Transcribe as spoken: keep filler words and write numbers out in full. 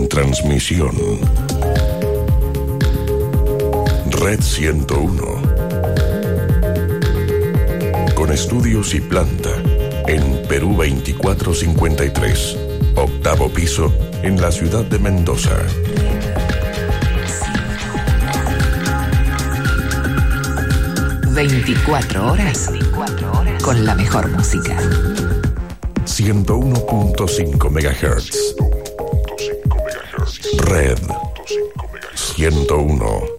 En transmisión, Red ciento uno. Con estudios y planta en Perú veinticuatro cincuenta y tres, octavo piso, en la ciudad de Mendoza. veinticuatro horas con la mejor música. ciento uno punto cinco megahertz. Red ciento uno.